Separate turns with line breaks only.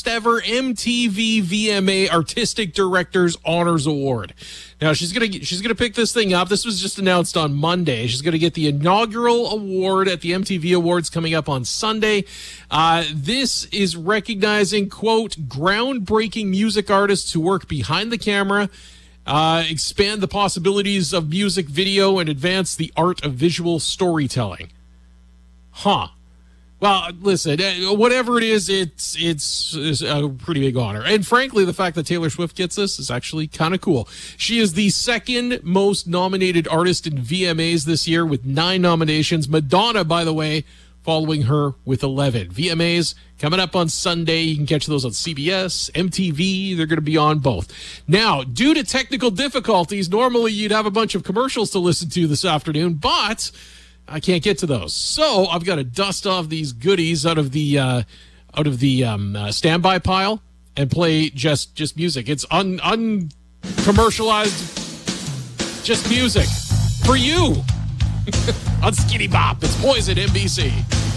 first ever MTV VMA Artistic Directors Honors Award. Now she's gonna pick this thing up. This was just announced on Monday. She's gonna get the inaugural award at the MTV Awards coming up on Sunday. This is recognizing, quote, groundbreaking music artists who work behind the camera, expand the possibilities of music video, and advance the art of visual storytelling. Huh. Well, listen, whatever it is, it's a pretty big honor. And frankly, the fact that Taylor Swift gets this is actually kind of cool. She is the second most nominated artist in VMAs this year with 9 nominations. Madonna, by the way, following her with 11. VMAs coming up on Sunday. You can catch those on CBS, MTV. They're going to be on both. Now, due to technical difficulties, normally you'd have a bunch of commercials to listen to this afternoon, but I can't get to those. So I've got to dust off these goodies out of the standby pile and play just music. It's uncommercialized, just music for you on Skinny Bop. It's Poison NBC.